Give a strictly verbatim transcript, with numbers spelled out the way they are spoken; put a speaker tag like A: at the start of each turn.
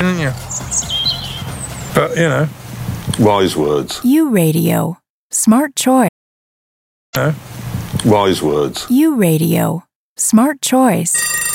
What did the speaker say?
A: didn't you? But, you know.
B: Wise words.
C: U Radio. Smart choice.
A: You know.
B: Wise words.
C: U Radio. Smart choice.